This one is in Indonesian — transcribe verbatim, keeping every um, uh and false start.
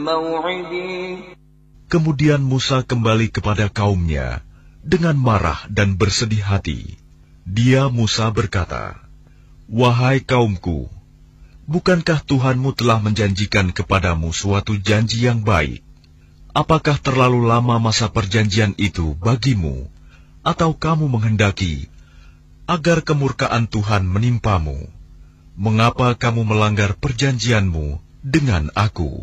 موعدي. Kemudian Musa kembali kepada kaumnya dengan marah dan bersedih hati. Dia Musa berkata, "Wahai kaumku, bukankah Tuhanmu telah menjanjikan kepadamu suatu janji yang baik? Apakah terlalu lama masa perjanjian itu bagimu, atau kamu menghendaki agar kemurkaan Tuhan menimpamu? Mengapa kamu melanggar perjanjianmu dengan aku?"